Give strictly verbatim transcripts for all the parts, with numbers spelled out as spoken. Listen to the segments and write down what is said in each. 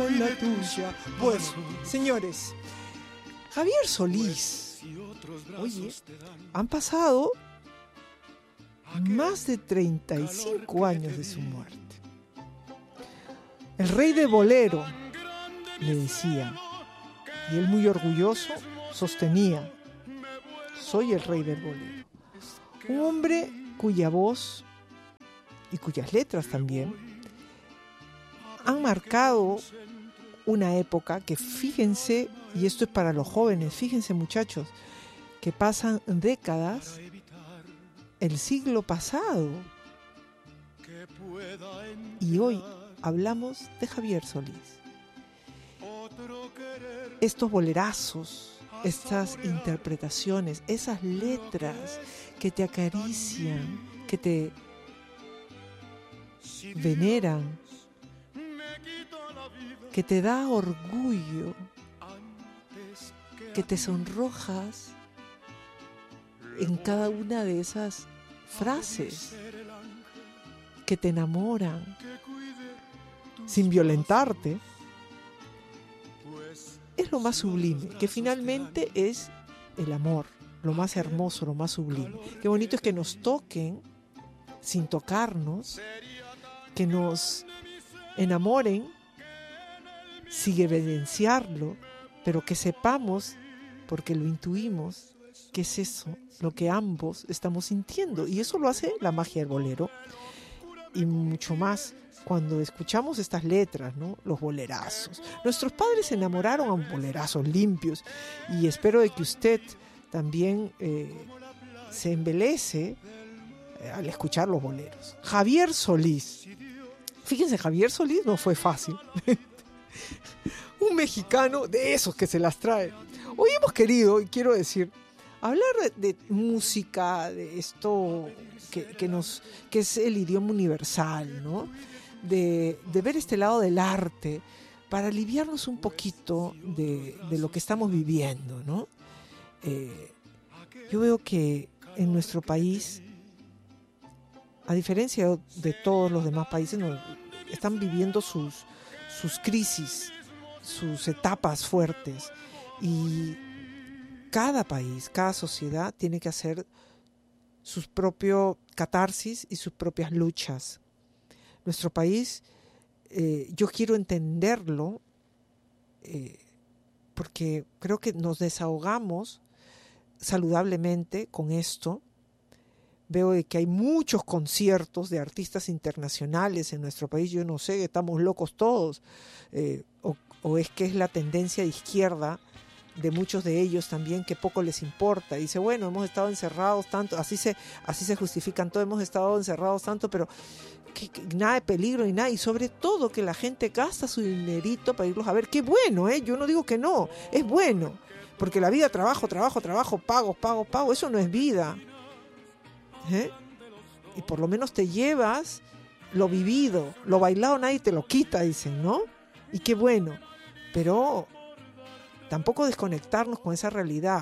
con la tuya. Bueno, señores, Javier Solís, oye, han pasado más de treinta y cinco años de su muerte. El rey de bolero, le decía, y él muy orgulloso sostenía: soy el rey del bolero. Un hombre cuya voz y cuyas letras también han marcado una época que, fíjense, y esto es para los jóvenes, fíjense muchachos, que pasan décadas, el siglo pasado, y hoy hablamos de Javier Solís. Estos bolerazos, estas interpretaciones, esas letras que te acarician, que te veneran, que te da orgullo, que te sonrojas en cada una de esas frases, que te enamoran sin violentarte, es lo más sublime, que finalmente es el amor, lo más hermoso, lo más sublime. Qué bonito es que nos toquen sin tocarnos, que nos enamoren sin evidenciarlo, pero que sepamos, porque lo intuimos, que es eso, lo que ambos estamos sintiendo. Y eso lo hace la magia del bolero. Y mucho más cuando escuchamos estas letras, ¿no? Los bolerazos. Nuestros padres se enamoraron a bolerazos limpios, y espero de que usted también eh, se embelece eh, al escuchar los boleros. Javier Solís. Fíjense, Javier Solís no fue fácil. Un mexicano de esos que se las trae. Hoy hemos querido, y quiero decir, hablar de, de música, de esto que, que, nos, que es el idioma universal, ¿no? De, de ver este lado del arte, para aliviarnos un poquito de, de lo que estamos viviendo, ¿no? Eh, yo veo que en nuestro país, a diferencia de todos los demás países, no, están viviendo sus, sus crisis, sus etapas fuertes, y cada país, cada sociedad tiene que hacer sus propios catarsis y sus propias luchas. Nuestro país, eh, yo quiero entenderlo, eh, porque creo que nos desahogamos saludablemente con esto. Veo que hay muchos conciertos de artistas internacionales en nuestro país. Yo no sé, estamos locos todos, eh, o, o es que es la tendencia de izquierda de muchos de ellos también, que poco les importa. Dice, bueno, hemos estado encerrados tanto, así se, así se justifican todo, hemos estado encerrados tanto, pero que, que nada de peligro ni nada, y sobre todo que la gente gasta su dinerito para irlos a ver. Qué bueno, ¿eh? Yo no digo que no, es bueno, porque la vida, trabajo, trabajo, trabajo, pago, pago, pago, eso no es vida, ¿eh? Y por lo menos te llevas lo vivido, lo bailado nadie te lo quita, dicen, ¿no? Y qué bueno, pero tampoco desconectarnos con esa realidad.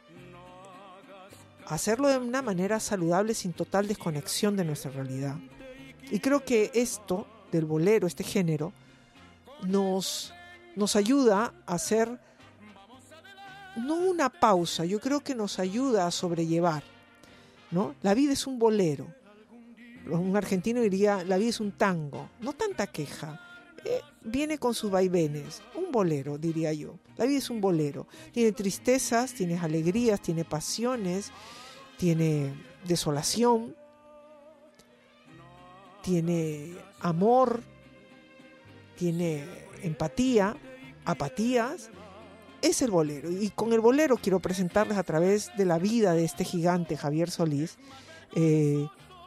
Hacerlo de una manera saludable, sin total desconexión de nuestra realidad. Y creo que esto del bolero, este género, nos, nos ayuda a hacer, no una pausa, yo creo que nos ayuda a sobrellevar, ¿no? La vida es un bolero. Un argentino diría, la vida es un tango. No tanta queja. Eh, viene con sus vaivenes, un bolero, diría yo. La vida es un bolero, tiene tristezas, tiene alegrías, tiene pasiones, tiene desolación, tiene amor, tiene empatía, apatías. Es el bolero, y con el bolero quiero presentarles, a través de la vida de este gigante Javier Solís, eh,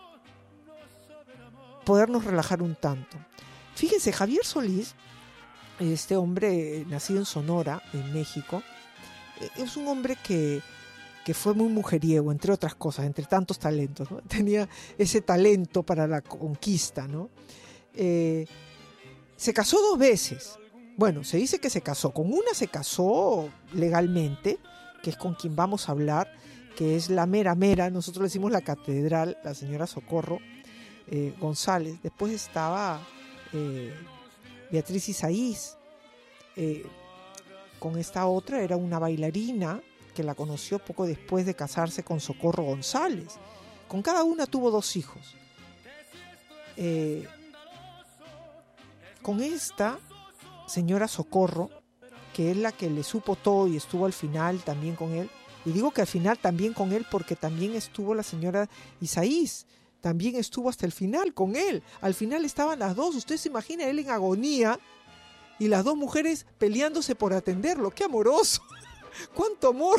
podernos relajar un tanto. Fíjense, Javier Solís, este hombre nacido en Sonora, en México, es un hombre que, que fue muy mujeriego, entre otras cosas, entre tantos talentos, ¿no? Tenía ese talento para la conquista, ¿no? Eh, se casó dos veces. Bueno, se dice que se casó. Con una se casó legalmente, que es con quien vamos a hablar, que es la mera mera, nosotros le decimos la catedral, la señora Socorro eh, González. Después estaba... Eh, Beatriz Isaías, eh, con esta otra era una bailarina que la conoció poco después de casarse con Socorro González. Con cada una tuvo dos hijos. Eh, con esta señora Socorro, que es la que le supo todo y estuvo al final también con él, y digo que al final también con él porque también estuvo la señora Isaís, también estuvo hasta el final con él. Al final estaban las dos, usted se imagina él en agonía y las dos mujeres peleándose por atenderlo. ¡Qué amoroso! ¡Cuánto amor!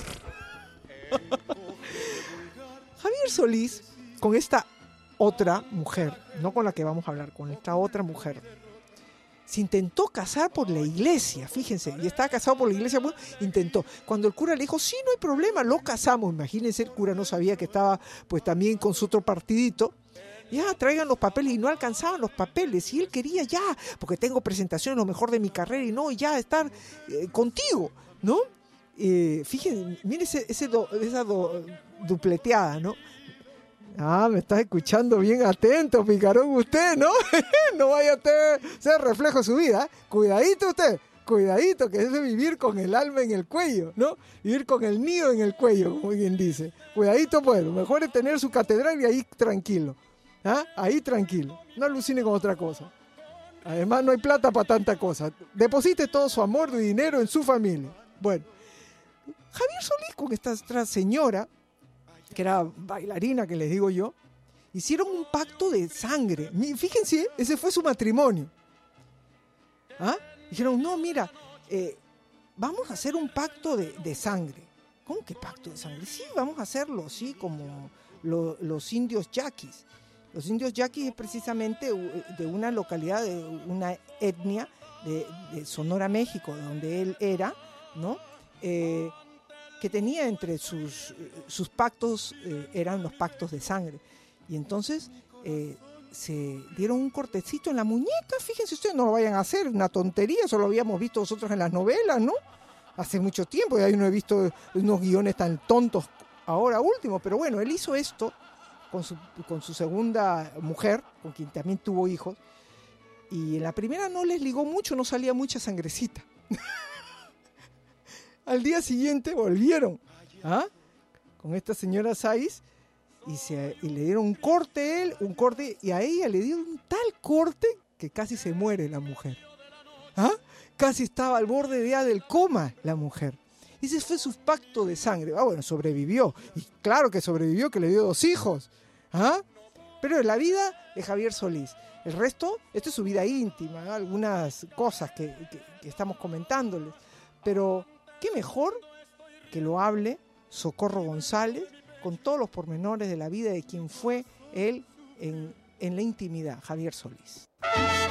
Javier Solís, con esta otra mujer, no con la que vamos a hablar, con esta otra mujer, se intentó casar por la iglesia, fíjense, y estaba casado por la iglesia, bueno, intentó. Cuando el cura le dijo, sí, no hay problema, lo casamos, imagínense, el cura no sabía que estaba pues también con su otro partidito, ya, traigan los papeles, y no alcanzaban los papeles, y él quería ya, porque tengo presentaciones, lo mejor de mi carrera, y no, ya estar eh, contigo, ¿no? Eh, fíjense, miren ese, ese do, esa do, dupleteada, ¿no? Ah, me estás escuchando bien atento, picarón usted, ¿no? No vaya a usted ser reflejo de su vida. Cuidadito usted, cuidadito, que es de vivir con el alma en el cuello, ¿no? Vivir con el nido en el cuello, como bien dice. Cuidadito, pues, lo mejor es tener su catedral y ahí tranquilo. ¿Ah? Ahí tranquilo, no alucine con otra cosa. Además, no hay plata para tanta cosa. Deposite todo su amor y dinero en su familia. Bueno, Javier Solís con esta otra señora, que era bailarina, que les digo yo, hicieron un pacto de sangre. Fíjense, ese fue su matrimonio. ¿Ah? Dijeron, no, mira, eh, vamos a hacer un pacto de, de sangre. ¿Cómo que pacto de sangre? Sí, vamos a hacerlo, sí, como lo, los indios yaquis. Los indios yaquis es precisamente de una localidad, de una etnia de, de Sonora, México, donde él era, ¿no? Eh, que tenía entre sus, sus pactos, eh, eran los pactos de sangre. Y entonces eh, se dieron un cortecito en la muñeca, fíjense ustedes, no lo vayan a hacer, una tontería, eso lo habíamos visto nosotros en las novelas, ¿no? Hace mucho tiempo, y ahí no he visto unos guiones tan tontos ahora último, pero bueno, él hizo esto con su, con su segunda mujer, con quien también tuvo hijos, y en la primera no les ligó mucho, no salía mucha sangrecita. Al día siguiente volvieron, ¿ah? Con esta señora Sáiz y, se, y le dieron un corte a él, un corte, y a ella le dieron un tal corte que casi se muere la mujer. ¿Ah? Casi estaba al borde ya del coma la mujer. Y ese fue su pacto de sangre. Ah, bueno, sobrevivió. Y claro que sobrevivió, que le dio dos hijos. ¿Ah? Pero la vida de Javier Solís. El resto, esto es su vida íntima, ¿no? Algunas cosas que, que, que estamos comentándoles. Pero qué mejor que lo hable Socorro González con todos los pormenores de la vida de quien fue él en, en la intimidad, Javier Solís.